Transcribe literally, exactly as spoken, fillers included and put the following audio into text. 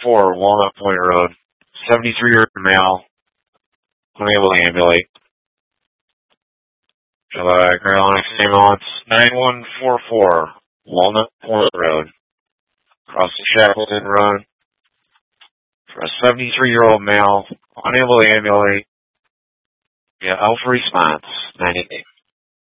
four, Walnut Point Road. seventy-three-year-old male, unable to ambulate. Uh, Carolina ambulance, nine one four four, Walnut Point Road. Across the Shackleton Road. For a seventy-three-year-old male, unable to ambulate. Yeah, alpha response, ninety-eight.